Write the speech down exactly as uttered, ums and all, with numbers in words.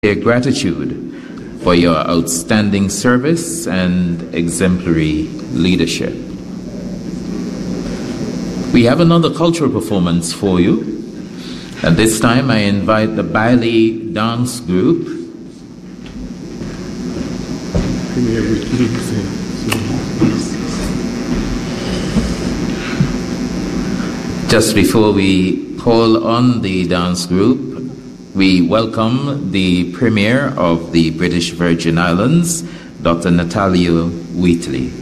their gratitude for your outstanding service and exemplary leadership. We have another cultural performance for you. At this time, I invite the Bailey Dance Group. Just before we call on the dance group, we welcome the Premier of the British Virgin Islands, Doctor Natalia Wheatley.